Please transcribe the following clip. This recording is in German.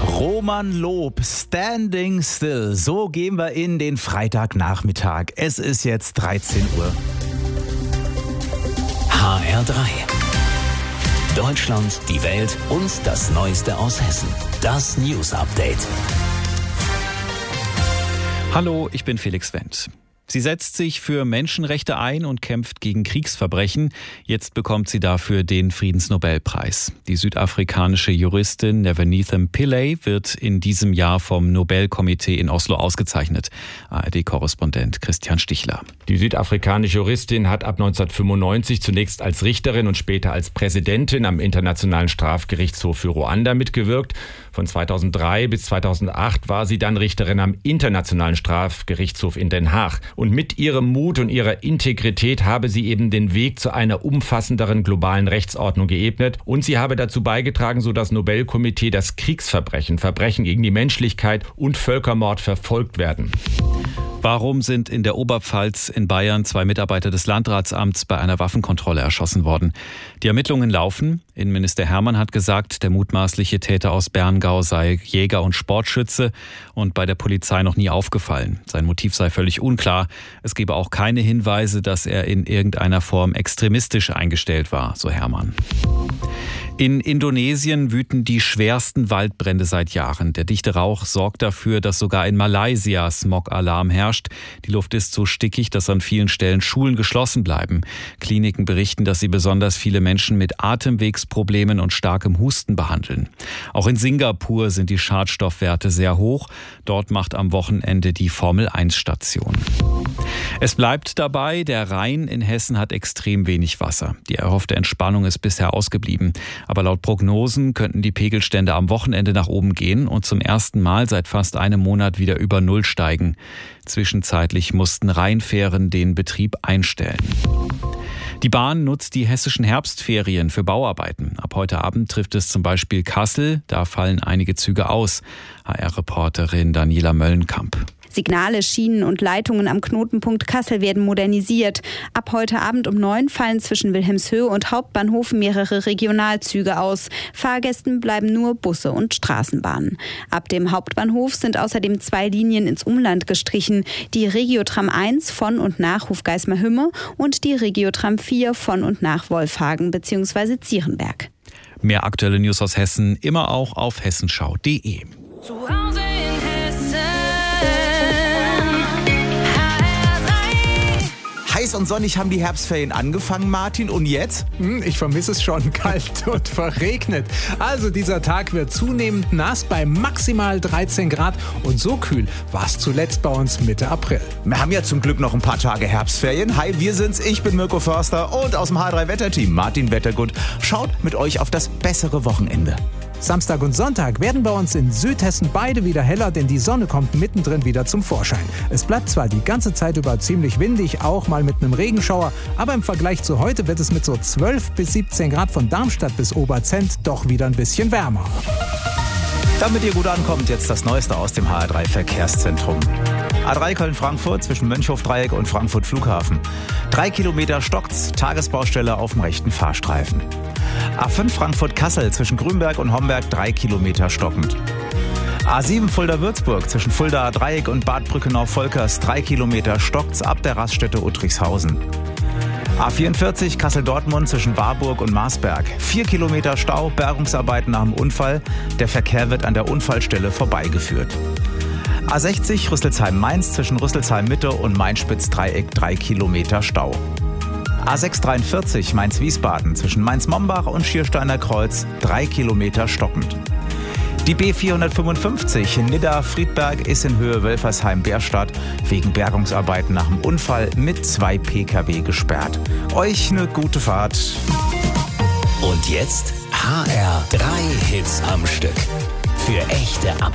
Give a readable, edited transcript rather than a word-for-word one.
Roman Lob, Standing Still. So gehen wir in den Freitagnachmittag. Es ist jetzt 13 Uhr. HR3. Deutschland, die Welt und das Neueste aus Hessen. Das News Update. Hallo, ich bin Felix Wendt. Sie setzt sich für Menschenrechte ein und kämpft gegen Kriegsverbrechen. Jetzt bekommt sie dafür den Friedensnobelpreis. Die südafrikanische Juristin Nevenithem Pillay wird in diesem Jahr vom Nobelkomitee in Oslo ausgezeichnet. ARD-Korrespondent Christian Stichler. Die südafrikanische Juristin hat ab 1995 zunächst als Richterin und später als Präsidentin am Internationalen Strafgerichtshof für Ruanda mitgewirkt. Von 2003 bis 2008 war sie dann Richterin am Internationalen Strafgerichtshof in Den Haag. Und mit ihrem Mut und ihrer Integrität habe sie eben den Weg zu einer umfassenderen globalen Rechtsordnung geebnet. Und sie habe dazu beigetragen, so das Nobelkomitee, dass Kriegsverbrechen, Verbrechen gegen die Menschlichkeit und Völkermord verfolgt werden. Warum sind in der Oberpfalz in Bayern 2 Mitarbeiter des Landratsamts bei einer Waffenkontrolle erschossen worden? Die Ermittlungen laufen. Innenminister Hermann hat gesagt, der mutmaßliche Täter aus Berngau sei Jäger und Sportschütze und bei der Polizei noch nie aufgefallen. Sein Motiv sei völlig unklar. Es gebe auch keine Hinweise, dass er in irgendeiner Form extremistisch eingestellt war, so Hermann. In Indonesien wüten die schwersten Waldbrände seit Jahren. Der dichte Rauch sorgt dafür, dass sogar in Malaysia Smog-Alarm herrscht. Die Luft ist so stickig, dass an vielen Stellen Schulen geschlossen bleiben. Kliniken berichten, dass sie besonders viele Menschen mit Atemwegsproblemen und starkem Husten behandeln. Auch in Singapur sind die Schadstoffwerte sehr hoch. Dort macht am Wochenende die Formel-1-Station. Es bleibt dabei, der Rhein in Hessen hat extrem wenig Wasser. Die erhoffte Entspannung ist bisher ausgeblieben. Aber laut Prognosen könnten die Pegelstände am Wochenende nach oben gehen und zum ersten Mal seit fast einem Monat wieder über Null steigen. Zwischenzeitlich mussten Rheinfähren den Betrieb einstellen. Die Bahn nutzt die hessischen Herbstferien für Bauarbeiten. Ab heute Abend trifft es zum Beispiel Kassel. Da fallen einige Züge aus. HR-Reporterin Daniela Möllenkamp. Signale, Schienen und Leitungen am Knotenpunkt Kassel werden modernisiert. Ab heute Abend um 9 fallen zwischen Wilhelmshöhe und Hauptbahnhof mehrere Regionalzüge aus. Fahrgästen bleiben nur Busse und Straßenbahnen. Ab dem Hauptbahnhof sind außerdem 2 Linien ins Umland gestrichen. Die Regiotram 1 von und nach Hofgeismar-Hümme und die Regiotram 4 von und nach Wolfhagen bzw. Zierenberg. Mehr aktuelle News aus Hessen immer auch auf hessenschau.de. Heiß und sonnig haben die Herbstferien angefangen, Martin. Und jetzt? Ich vermisse es schon, kalt und verregnet. Also dieser Tag wird zunehmend nass bei maximal 13 Grad. Und so kühl war es zuletzt bei uns Mitte April. Wir haben ja zum Glück noch ein paar Tage Herbstferien. Hi, wir sind's. Ich bin Mirko Förster und aus dem H3-Wetterteam Martin Wettergut schaut mit euch auf das bessere Wochenende. Samstag und Sonntag werden bei uns in Südhessen beide wieder heller, denn die Sonne kommt mittendrin wieder zum Vorschein. Es bleibt zwar die ganze Zeit über ziemlich windig, auch mal mit einem Regenschauer, aber im Vergleich zu heute wird es mit so 12 bis 17 Grad von Darmstadt bis Oberzent doch wieder ein bisschen wärmer. Damit ihr gut ankommt, jetzt das Neueste aus dem HR3-Verkehrszentrum. A3 Köln-Frankfurt zwischen Mönchhof-Dreieck und Frankfurt Flughafen. 3 Kilometer stockt's, Tagesbaustelle auf dem rechten Fahrstreifen. A5 Frankfurt-Kassel zwischen Grünberg und Homberg 3 Kilometer stockend. A7 Fulda-Würzburg zwischen Fulda-Dreieck und Bad Brückenau-Volkers 3 Kilometer stockt's ab der Raststätte Uttrichshausen. A44 Kassel-Dortmund zwischen Warburg und Marsberg. 4 Kilometer Stau, Bergungsarbeiten nach dem Unfall. Der Verkehr wird an der Unfallstelle vorbeigeführt. A60 Rüsselsheim-Mainz zwischen Rüsselsheim-Mitte und Mainspitz-Dreieck 3 Kilometer Stau. A643 Mainz-Wiesbaden zwischen Mainz-Mombach und Schiersteiner Kreuz 3 Kilometer stockend. Die B455 Nidda-Friedberg ist in Höhe Wölfersheim-Bärstadt wegen Bergungsarbeiten nach dem Unfall mit 2 Pkw gesperrt. Euch eine gute Fahrt. Und jetzt HR3 Hits am Stück. Für echte Updates.